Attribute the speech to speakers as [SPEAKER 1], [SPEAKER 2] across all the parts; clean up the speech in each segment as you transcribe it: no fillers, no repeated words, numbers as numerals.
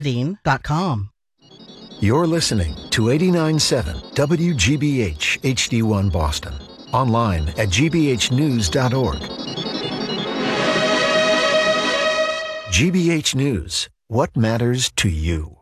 [SPEAKER 1] Dean.com.
[SPEAKER 2] You're listening to 89.7 WGBH HD1 Boston. Online at gbhnews.org. GBH News. What matters to you?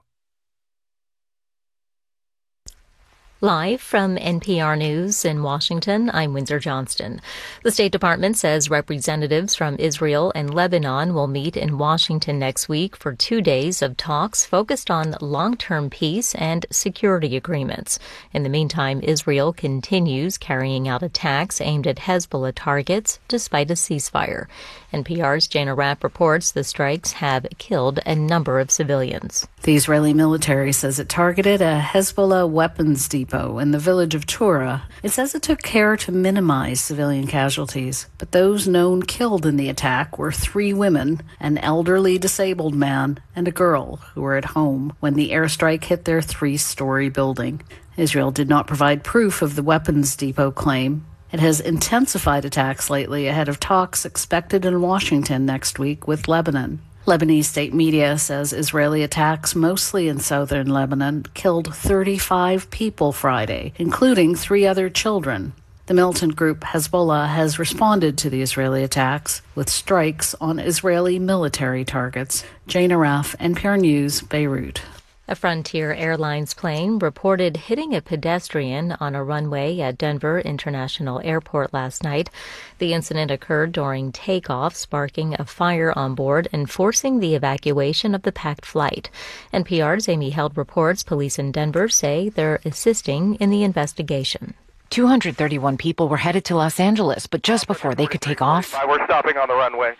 [SPEAKER 3] Live from NPR News in Washington, I'm Windsor Johnston. The State Department says representatives from Israel and Lebanon will meet in Washington next week for 2 days of talks focused on long-term peace and security agreements. In the meantime, Israel continues carrying out attacks aimed at Hezbollah targets despite a ceasefire. NPR's Jana Rapp reports the strikes have killed a number of civilians.
[SPEAKER 4] The Israeli military says it targeted a Hezbollah weapons depot in the village of Tura. It says it took care to minimize civilian casualties, but those known killed in the attack were 3 women, an elderly disabled man, and a girl who were at home when the airstrike hit their 3-story building. Israel did not provide proof of the weapons depot claim. It has intensified attacks lately ahead of talks expected in Washington next week with Lebanon. Lebanese state media says Israeli attacks, mostly in southern Lebanon, killed 35 people Friday, including 3 other children. The militant group Hezbollah has responded to the Israeli attacks with strikes on Israeli military targets. Jana Raff, NPR News, Beirut.
[SPEAKER 3] A Frontier Airlines plane reported hitting a pedestrian on a runway at Denver International Airport last night. The incident occurred during takeoff, sparking a fire on board and forcing the evacuation of the packed flight. NPR's Amy Held reports police in Denver say they're assisting in the investigation.
[SPEAKER 5] 231 people were headed to Los Angeles, but just before they could take off,
[SPEAKER 6] we're stopping on the runway.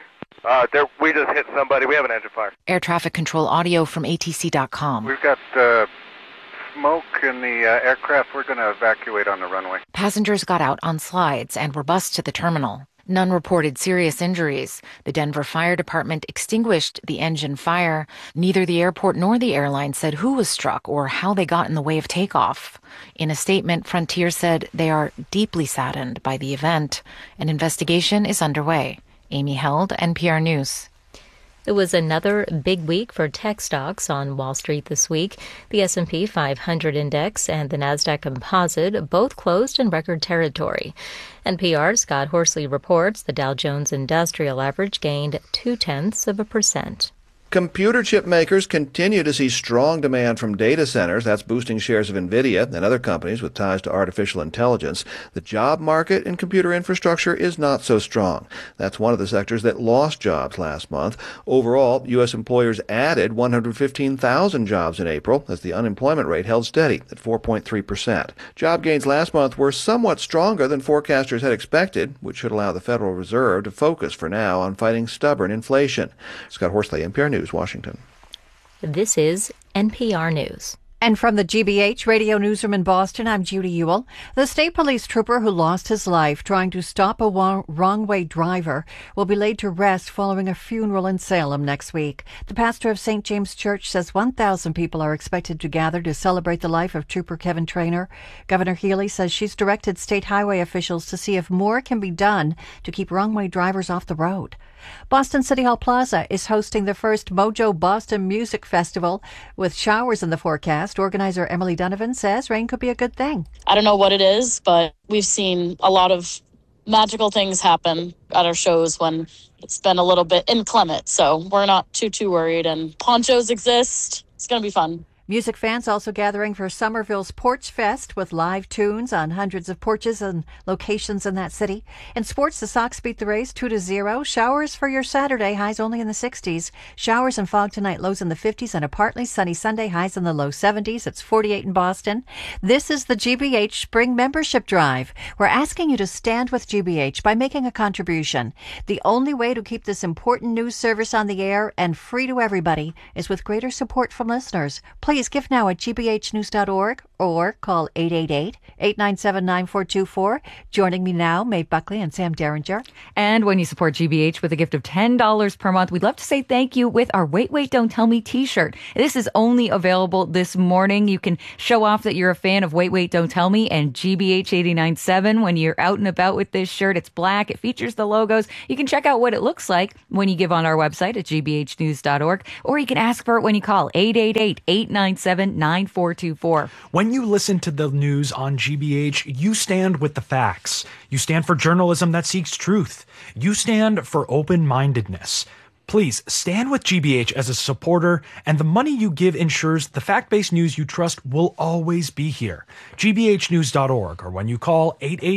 [SPEAKER 6] We just hit somebody. We have an engine fire.
[SPEAKER 5] Air traffic control audio from ATC.com.
[SPEAKER 6] We've got smoke in the aircraft. We're going to evacuate on the runway.
[SPEAKER 5] Passengers got out on slides and were bused to the terminal. None reported serious injuries. The Denver Fire Department extinguished the engine fire. Neither the airport nor the airline said who was struck or how they got in the way of takeoff. In a statement, Frontier said they are deeply saddened by the event. An investigation is underway. Amy Held, NPR News.
[SPEAKER 3] It was another big week for tech stocks on Wall Street this week. The S&P 500 index and the Nasdaq Composite both closed in record territory. NPR's Scott Horsley reports the Dow Jones Industrial Average gained 0.2%.
[SPEAKER 7] Computer chip makers continue to see strong demand from data centers. That's boosting shares of NVIDIA and other companies with ties to artificial intelligence. The job market in computer infrastructure is not so strong. That's one of the sectors that lost jobs last month. Overall, U.S. employers added 115,000 jobs in April as the unemployment rate held steady at 4.3%. Job gains last month were somewhat stronger than forecasters had expected, which should allow the Federal Reserve to focus for now on fighting stubborn inflation. Scott Horsley, NPR News, Washington.
[SPEAKER 3] This is NPR News.
[SPEAKER 8] And from the GBH Radio Newsroom in Boston, I'm Judy Ewell. The state police trooper who lost his life trying to stop a wrong-way driver will be laid to rest following a funeral in Salem next week. The pastor of St. James Church says 1,000 people are expected to gather to celebrate the life of Trooper Kevin Traynor. Governor Healy says she's directed state highway officials to see if more can be done to keep wrong-way drivers off the road. Boston City Hall Plaza is hosting the first Mojo Boston Music Festival with showers in the forecast. Organizer Emily Donovan says rain could be a good thing.
[SPEAKER 9] I don't know what it is, but we've seen a lot of magical things happen at our shows when it's been a little bit inclement. So we're not too worried, and ponchos exist. It's going to be fun.
[SPEAKER 8] Music fans also gathering for Somerville's Porch Fest with live tunes on hundreds of porches and locations in that city. In sports, the Sox beat the Rays 2-0. Showers for your Saturday, highs only in the 60s. Showers and fog tonight, lows in the 50s, and a partly sunny Sunday, highs in the low 70s. It's 48 in Boston. This is the GBH Spring Membership Drive. We're asking you to stand with GBH by making a contribution. The only way to keep this important news service on the air and free to everybody is with greater support from listeners. Please give now at gbhnews.org or call 888-897-9424. Joining me now, Maeve Buckley and Sam Derringer.
[SPEAKER 1] And when you support GBH with a gift of $10 per month, we'd love to say thank you with our Wait, Wait, Don't Tell Me t-shirt. This is only available this morning. You can show off that you're a fan of Wait, Wait, Don't Tell Me and GBH 89.7 when you're out and about with this shirt. It's black. It features the logos. You can check out what it looks like when you give on our website at gbhnews.org, or you can ask for it when you call 888-897-9424.
[SPEAKER 10] When you listen to the news on GBH, you stand with the facts. You stand for journalism that seeks truth. You stand for open-mindedness. Please stand with GBH as a supporter, and the money you give ensures the fact-based news you trust will always be here. gbhnews.org, or when you call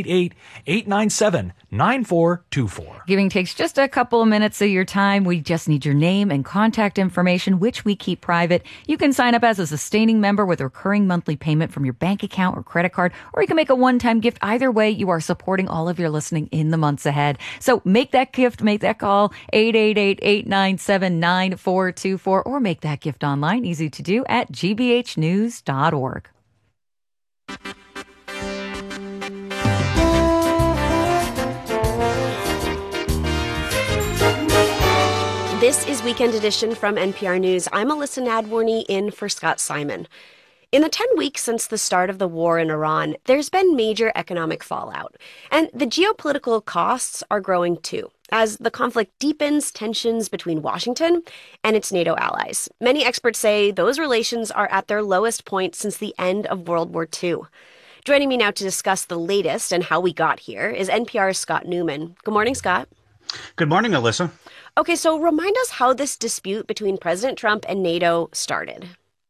[SPEAKER 10] 888-897-9424.
[SPEAKER 1] Giving takes just a couple of minutes of your time. We just need your name and contact information, which we keep private. You can sign up as a sustaining member with a recurring monthly payment from your bank account or credit card, or you can make a one-time gift. Either way, you are supporting all of your listening in the months ahead. So make that gift, make that call, 888-897-9424, or make that gift online, easy to do, at gbhnews.org.
[SPEAKER 11] This is Weekend Edition from NPR News. I'm Alyssa Nadworny in for Scott Simon. In the 10 weeks since the start of the war in Iran, there's been major economic fallout. And the geopolitical costs are growing too, as the conflict deepens tensions between Washington and its NATO allies. Many experts say those relations are at their lowest point since the end of World War II. Joining me now to discuss the latest and how we got here is NPR's Scott Newman. Good morning, Scott.
[SPEAKER 12] Good morning, Alyssa.
[SPEAKER 11] Okay, so remind us how this dispute between President Trump and NATO started.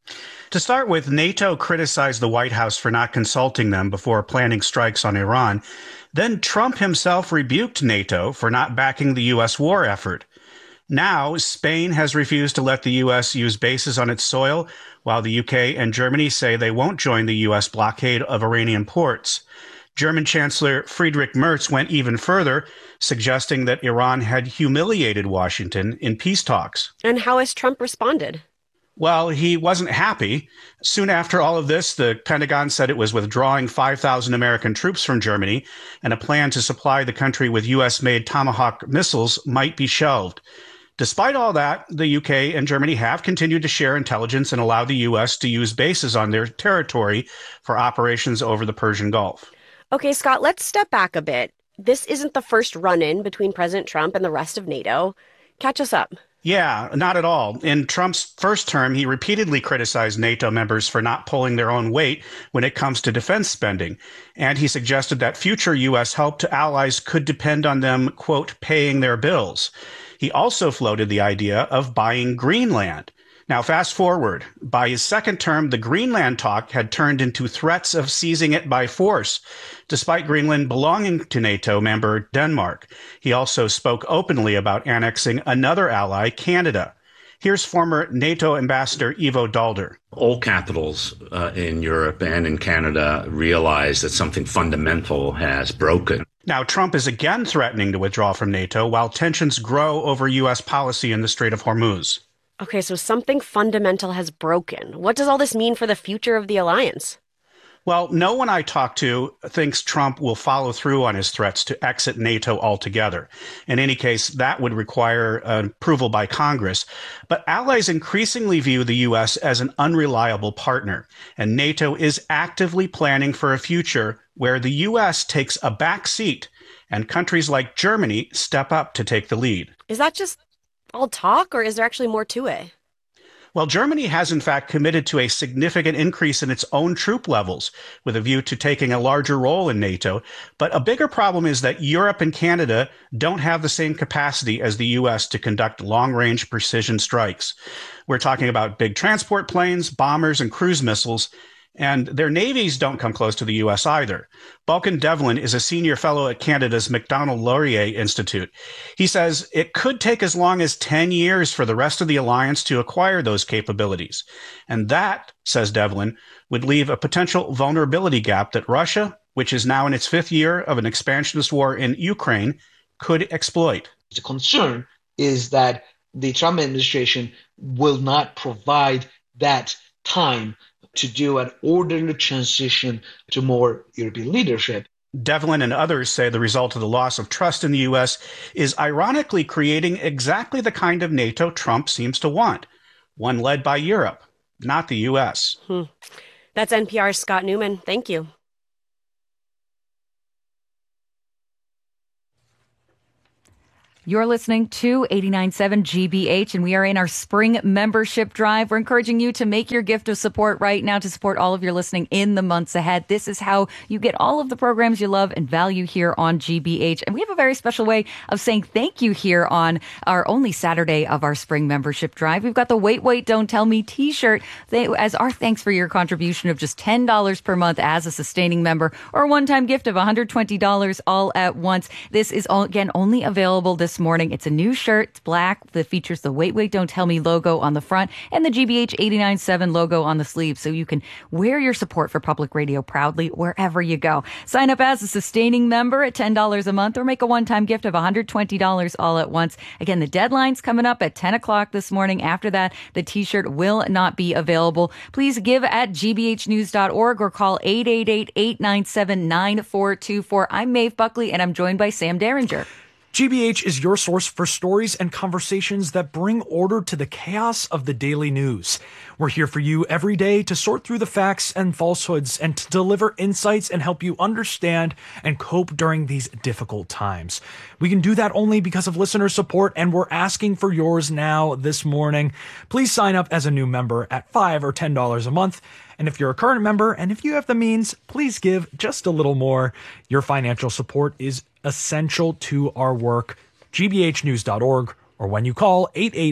[SPEAKER 12] To start with, NATO criticized the White House for not consulting them before planning strikes on Iran. Then Trump himself rebuked NATO for not backing the U.S. war effort. Now, Spain has refused to let the U.S. use bases on its soil, while the U.K. and Germany say they won't join the U.S. blockade of Iranian ports. German Chancellor Friedrich Merz went even further, suggesting that Iran had humiliated Washington in peace talks.
[SPEAKER 11] And how has Trump responded?
[SPEAKER 12] Well, he wasn't happy. Soon after all of this, the Pentagon said it was withdrawing 5,000 American troops from Germany, and a plan to supply the country with U.S.-made Tomahawk missiles might be shelved. Despite all that, the UK and Germany have continued to share intelligence and allow the U.S. to use bases on their territory for operations over the Persian Gulf.
[SPEAKER 11] Okay, Scott, let's step back a bit. This isn't the first run-in between President Trump and the rest of NATO. Catch us up.
[SPEAKER 12] Yeah, not at all. In Trump's first term, he repeatedly criticized NATO members for not pulling their own weight when it comes to defense spending. And he suggested that future U.S. help to allies could depend on them, quote, paying their bills. He also floated the idea of buying Greenland. Now, fast forward. By his second term, the Greenland talk had turned into threats of seizing it by force, despite Greenland belonging to NATO member Denmark. He also spoke openly about annexing another ally, Canada. Here's former NATO ambassador Ivo Daalder.
[SPEAKER 13] All capitals in Europe and in Canada realize that something fundamental has broken.
[SPEAKER 12] Now, Trump is again threatening to withdraw from NATO while tensions grow over U.S. policy in the Strait of Hormuz.
[SPEAKER 11] Okay, so something fundamental has broken. What does all this mean for the future of the alliance?
[SPEAKER 12] Well, no one I talk to thinks Trump will follow through on his threats to exit NATO altogether. In any case, that would require approval by Congress. But allies increasingly view the U.S. as an unreliable partner, and NATO is actively planning for a future where the U.S. takes a back seat and countries like Germany step up to take the lead.
[SPEAKER 11] Is that just all talk, or is there actually more to it?
[SPEAKER 12] Well, Germany has in fact committed to a significant increase in its own troop levels with a view to taking a larger role in NATO. But a bigger problem is that Europe and Canada don't have the same capacity as the U.S. to conduct long-range precision strikes. We're talking about big transport planes, bombers, and cruise missiles, and their navies don't come close to the U.S. either. Balkan Devlin is a senior fellow at Canada's Macdonald-Laurier Institute. He says it could take as long as 10 years for the rest of the alliance to acquire those capabilities. And that, says Devlin, would leave a potential vulnerability gap that Russia, which is now in its fifth year of an expansionist war in Ukraine, could exploit.
[SPEAKER 14] The concern is that the Trump administration will not provide that time to do an orderly transition to more European leadership.
[SPEAKER 12] Devlin and others say the result of the loss of trust in the U.S. is ironically creating exactly the kind of NATO Trump seems to want, one led by Europe, not the U.S.
[SPEAKER 11] That's NPR's Scott Newman. Thank you.
[SPEAKER 1] You're listening to 89.7 GBH, and we are in our spring membership drive. We're encouraging you to make your gift of support right now to support all of your listening in the months ahead. This is how you get all of the programs you love and value here on GBH. And we have a very special way of saying thank you here on our only Saturday of our spring membership drive. We've got the Wait, Wait, Don't Tell Me t-shirt as our thanks for your contribution of just $10 per month as a sustaining member, or a one-time gift of $120 all at once. This is, again, only available this morning. It's a new shirt. It's black that features the Wait, Wait, Don't Tell Me logo on the front and the GBH 89.7 logo on the sleeve, so you can wear your support for public radio proudly wherever you go. Sign up as a sustaining member at $10 a month or make a one-time gift of $120 all at once. Again, the deadline's coming up at 10 o'clock this morning. After that, the t-shirt will not be available. Please give at gbhnews.org or call 888-897-9424. I'm Maeve Buckley, and I'm joined by Sam Derringer.
[SPEAKER 10] GBH is your source for stories and conversations that bring order to the chaos of the daily news. We're here for you every day to sort through the facts and falsehoods and to deliver insights and help you understand and cope during these difficult times. We can do that only because of listener support, and we're asking for yours now this morning. Please sign up as a new member at $5 or $10 a month. And if you're a current member and if you have the means, please give just a little more. Your financial support is essential to our work. gbhnews.org, or when you call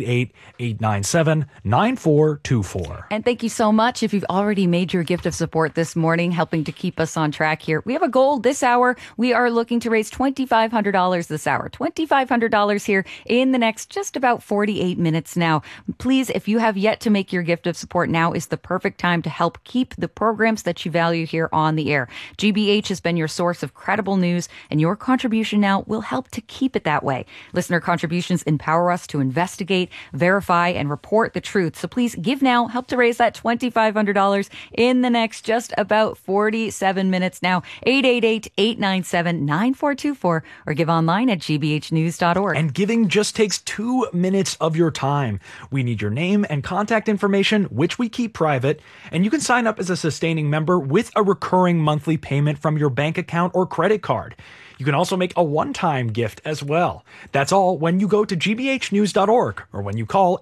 [SPEAKER 10] 888-897-9424.
[SPEAKER 1] And thank you so much if you've already made your gift of support this morning, helping to keep us on track here. We have a goal this hour. We are looking to raise $2,500 this hour. $2,500 here in the next just about 48 minutes now. Please, if you have yet to make your gift of support, now is the perfect time to help keep the programs that you value here on the air. GBH has been your source of credible news, and your contribution now will help to keep it that way. Listener contributions empower us to investigate, verify, and report the truth. So please give now. Help to raise that $2,500 in the next just about 47 minutes now. 888-897-9424 or give online at gbhnews.org.
[SPEAKER 10] And giving just takes 2 minutes of your time. We need your name and contact information, which we keep private, and you can sign up as a sustaining member with a recurring monthly payment from your bank account or credit card. You can also make a one-time gift as well. That's all when you go to gbhnews.org or when you call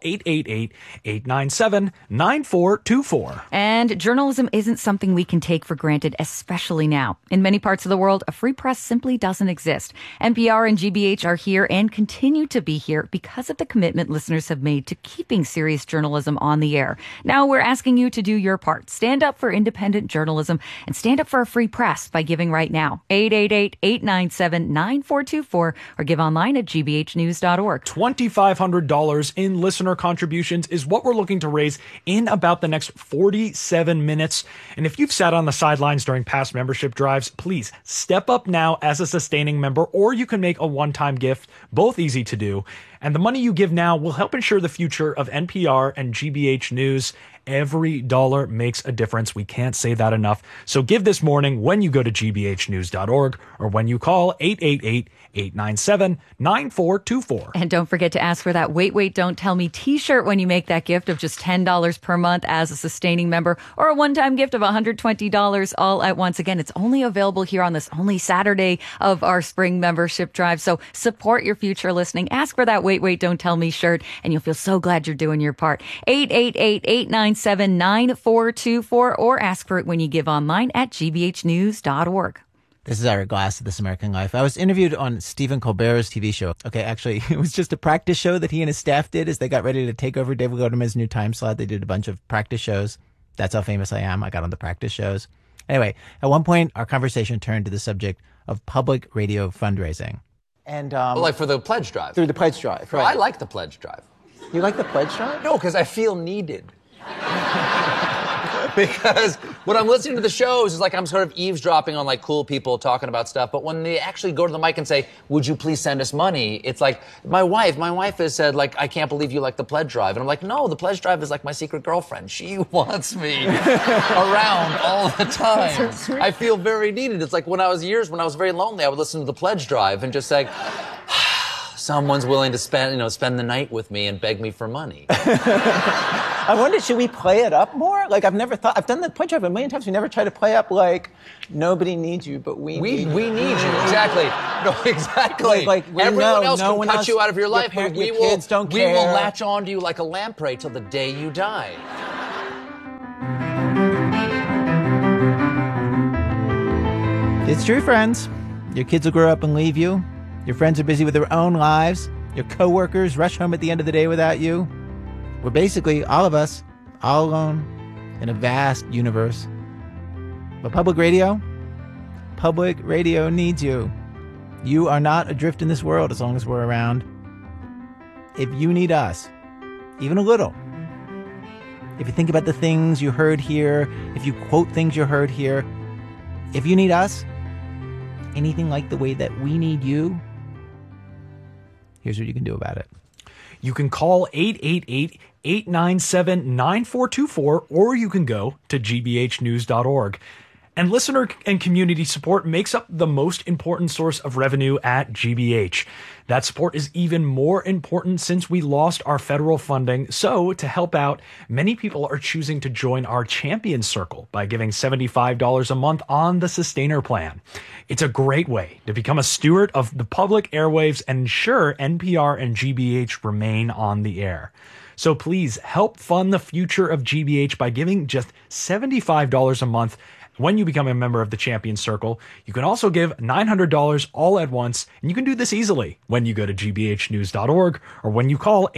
[SPEAKER 10] 888-897-9424.
[SPEAKER 1] And journalism isn't something we can take for granted, especially now. In many parts of the world, a free press simply doesn't exist. NPR and GBH are here and continue to be here because of the commitment listeners have made to keeping serious journalism on the air. Now we're asking you to do your part. Stand up for independent journalism and stand up for a free press by giving right now. 888-897-9424 or give online at gbhnews.org.
[SPEAKER 10] $2,500 in listener contributions is what we're looking to raise in about the next 47 minutes. And if you've sat on the sidelines during past membership drives, please step up now as a sustaining member, or you can make a one-time gift, both easy to do. And the money you give now will help ensure the future of NPR and GBH News. Every dollar makes a difference. We can't say that enough. So give this morning when you go to gbhnews.org or when you call 888-897-9424.
[SPEAKER 1] And don't forget to ask for that Wait, Wait, Don't Tell Me t-shirt when you make that gift of just $10 per month as a sustaining member, or a one-time gift of $120 all at once. Again, it's only available here on this only Saturday of our spring membership drive. So support your future listening. Ask for that Wait, Wait, Don't Tell Me shirt, and you'll feel so glad you're doing your part. 888-897-9424 or ask for it when you give online at gbhnews.org.
[SPEAKER 15] This is Eric Glass of This American Life. I was interviewed on Stephen Colbert's TV show. Okay, actually, it was just a practice show that he and his staff did as they got ready to take over David Letterman's new time slot. They did a bunch of practice shows. That's how famous I am. I got on the practice shows. Anyway, at one point, our conversation turned to the subject of public radio fundraising. And
[SPEAKER 16] like for the pledge drive?
[SPEAKER 15] Through the pledge drive, right.
[SPEAKER 16] Well, I like the pledge drive.
[SPEAKER 15] You like the pledge drive?
[SPEAKER 16] No, because I feel needed. Because when I'm listening to the shows, it's like I'm sort of eavesdropping on like cool people talking about stuff. But when they actually go to the mic and say, would you please send us money? It's like my wife has said, like, I can't believe you like the pledge drive. And I'm like, no, the pledge drive is like my secret girlfriend. She wants me around all the time. I feel very needed. It's like when I was very lonely, I would listen to the pledge drive and just say, someone's willing to spend the night with me and beg me for money.
[SPEAKER 15] I wonder, should we play it up more? Like, I've done the pledge drive a million times. We never try to play up, like, nobody needs you, but we need you.
[SPEAKER 16] We need you, exactly. No, exactly.
[SPEAKER 15] Like
[SPEAKER 16] everyone else can cut you out of your life, but we will latch on to you like a lamprey till the day you die.
[SPEAKER 15] It's true, friends. Your kids will grow up and leave you. Your friends are busy with their own lives. Your coworkers rush home at the end of the day without you. We're basically, all of us, all alone in a vast universe. But public radio needs you. You are not adrift in this world as long as we're around. If you need us, even a little, if you think about the things you heard here, if you quote things you heard here, if you need us, anything like the way that we need you, here's what you can do about it.
[SPEAKER 10] You can call 888-897-9424, or you can go to gbhnews.org. And listener and community support makes up the most important source of revenue at GBH. That support is even more important since we lost our federal funding. So to help out, many people are choosing to join our Champion Circle by giving $75 a month on the Sustainer Plan. It's a great way to become a steward of the public airwaves and ensure NPR and GBH remain on the air. So please help fund the future of GBH by giving just $75 a month when you become a member of the Champion Circle. You can also give $900 all at once, and you can do this easily when you go to gbhnews.org or when you call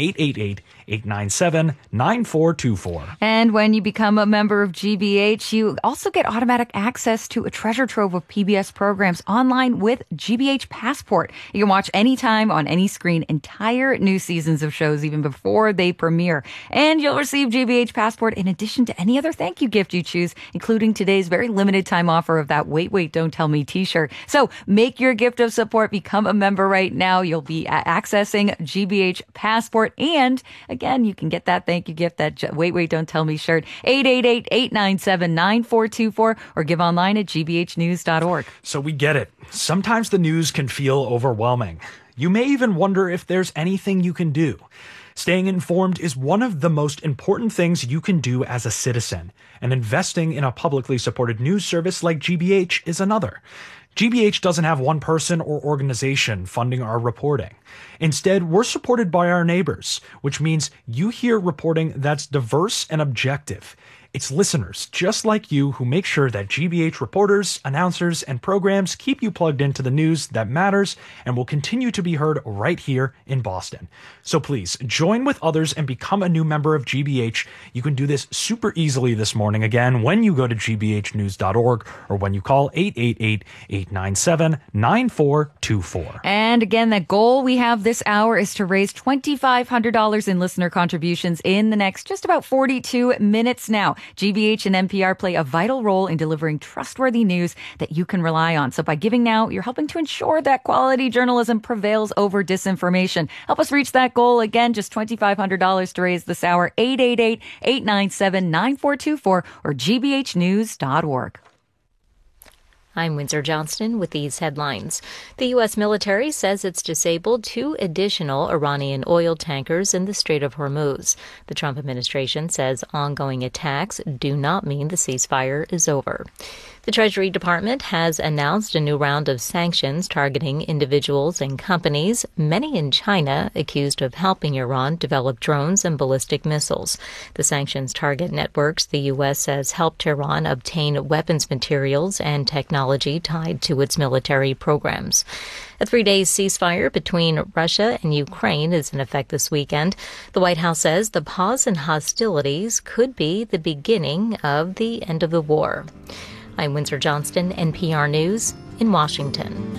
[SPEAKER 10] 888-897-9424.
[SPEAKER 1] And when you become a member of GBH, you also get automatic access to a treasure trove of PBS programs online with GBH Passport. You can watch anytime on any screen entire new seasons of shows even before they premiere. And you'll receive GBH Passport in addition to any other thank you gift you choose, including today's very limited time offer of that Wait, Don't Tell Me t-shirt. So make your gift of support. Become a member right now. You'll be accessing GBH Passport. And again, you can get that thank you gift, that Wait, Don't Tell Me shirt, 888-897-9424, or give online at gbhnews.org.
[SPEAKER 10] So we get it. Sometimes the news can feel overwhelming. You may even wonder if there's anything you can do. Staying informed is one of the most important things you can do as a citizen, and investing in a publicly supported news service like GBH is another. GBH doesn't have one person or organization funding our reporting. Instead, we're supported by our neighbors, which means you hear reporting that's diverse and objective. It's listeners just like you who make sure that GBH reporters, announcers, and programs keep you plugged into the news that matters and will continue to be heard right here in Boston. So please join with others and become a new member of GBH. You can do this super easily this morning, again, when you go to gbhnews.org or when you call 888-897-9424.
[SPEAKER 1] And again, the goal we have this hour is to raise $2,500 in listener contributions in the next just about 42 minutes now. GBH and NPR play a vital role in delivering trustworthy news that you can rely on. So by giving now, you're helping to ensure that quality journalism prevails over disinformation. Help us reach that goal. Again, just $2,500 to raise this hour, 888-897-9424 or gbhnews.org.
[SPEAKER 3] I'm Windsor Johnston with these headlines. The U.S. military says it's disabled 2 additional Iranian oil tankers in the Strait of Hormuz. The Trump administration says ongoing attacks do not mean the ceasefire is over. The Treasury Department has announced a new round of sanctions targeting individuals and companies, many in China, accused of helping Iran develop drones and ballistic missiles. The sanctions target networks the U.S. says helped Iran obtain weapons materials and technology tied to its military programs. A 3-day ceasefire between Russia and Ukraine is in effect this weekend. The White House says the pause in hostilities could be the beginning of the end of the war. I'm Windsor Johnston, NPR News in Washington.